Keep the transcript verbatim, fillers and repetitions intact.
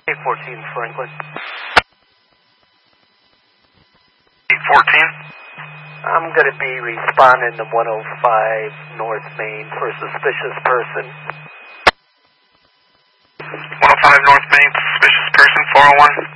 eight fourteen Franklin. eight fourteen? I'm going to be responding to one oh five North Main for a suspicious person. one oh five North Main, suspicious person, four oh one.